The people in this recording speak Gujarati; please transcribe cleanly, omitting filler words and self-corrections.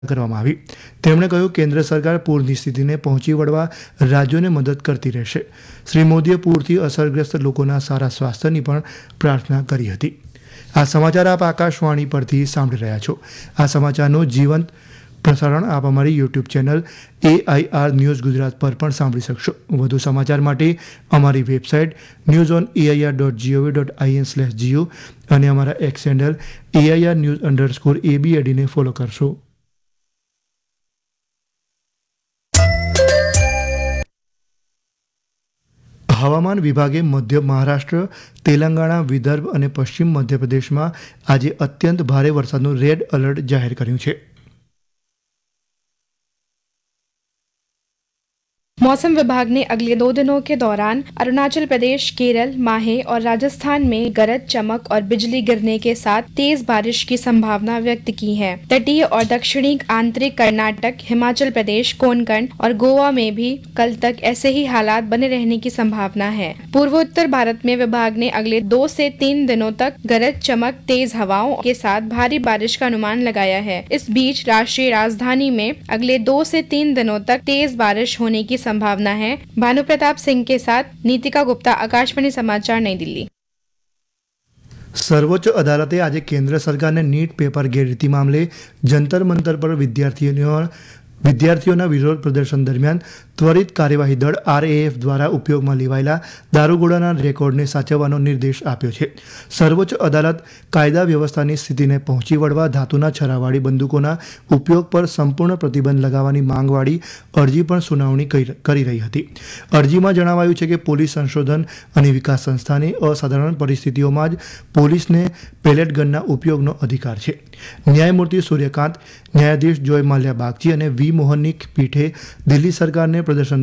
કરવામાં આવી। તેમણે કહ્યું કેન્દ્ર સરકાર પૂરની સ્થિતિને પહોંચી વળવા રાજ્યોને મદદ કરતી રહેશે। શ્રી મોદીએ પૂરથી અસરગ્રસ્ત લોકોના સારા સ્વાસ્થ્યની પણ પ્રાર્થના કરી હતી। આ સમાચાર આપ આકાશવાણી પરથી સાંભળી રહ્યા છો। આ સમાચારનું જીવંત પ્રસારણ આપ અમારી YouTube channel AIR news Gujarat પર પણ સાંભળી શકશો। વધુ સમાચાર માટે અમારી વેબસાઇટ newsonair.gov.in/geo અને અમારા એક્સ હેન્ડલ AIR_news_ABAD ને ફોલો કરશો। હવામાન વિભાગે મધ્ય મહારાષ્ટ્ર, તેલંગાણા, વિદર્ભ અને પશ્ચિમ મધ્યપ્રદેશમાં આજે અત્યંત ભારે વરસાદનું રેડ એલર્ટ જાહેર કર્યું છે। मौसम विभाग ने अगले 2 दिनों के दौरान अरुणाचल प्रदेश, केरल, माहे और राजस्थान में गरज चमक और बिजली गिरने के साथ तेज बारिश की संभावना व्यक्त की है। तटीय और दक्षिणी आंतरिक कर्नाटक, हिमाचल प्रदेश, कोंकण और गोवा में भी कल तक ऐसे ही हालात बने रहने की संभावना है। पूर्वोत्तर भारत में विभाग ने अगले 2 से 3 दिनों तक गरज चमक, तेज हवाओं के साथ भारी बारिश का अनुमान लगाया है। इस बीच राष्ट्रीय राजधानी में अगले 2 से 3 दिनों तक तेज बारिश होने की संभावना है। भानु प्रताप सिंह के साथ नीतिका गुप्ता, आकाशवाणी समाचार, नई दिल्ली। સર્વોચ્ચ અદાલતે આજે કેન્દ્ર સરકારને નીટ પેપર ગેરરીતિ મામલે જંતર મંતર પર વિદ્યાર્થીઓના વિરોધ પ્રદર્શન દરમિયાન ત્વરિત કાર્યવાહી દળ RAF દ્વારા ઉપયોગમાં લેવાયેલા દારૂગોળાના રેકોર્ડને સાચવવાનો નિર્દેશ આપ્યો છે। સર્વોચ્ચ અદાલત કાયદા વ્યવસ્થાની સ્થિતિને પહોંચી વળવા ધાતુના છરાવાળી બંદૂકોના ઉપયોગ પર સંપૂર્ણ પ્રતિબંધ લગાવવાની માંગવાળી અરજી પર સુનાવણી કરી રહી હતી। અરજીમાં જણાવાયું છે કે પોલીસ સંશોધન અને વિકાસ સંસ્થાને અસાધારણ પરિસ્થિતિઓમાં જ પોલીસને પેલેટ ગનના ઉપયોગનો અધિકાર છે। ન્યાયમૂર્તિ સૂર્યકાંત, ન્યાયાધીશ જોય માલ્યા બાગચી અને V મોહનની પીઠે દિલ્હી સરકારને પ્રદર્શન